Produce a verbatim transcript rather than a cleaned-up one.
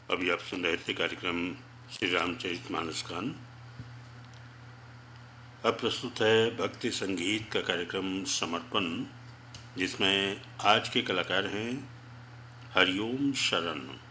अभी आप सुन रहे थे कार्यक्रम श्री रामचरितमानस गान। अब प्रस्तुत है भक्ति संगीत का कार्यक्रम समर्पण, जिसमें आज के कलाकार हैं हरिओम शरण।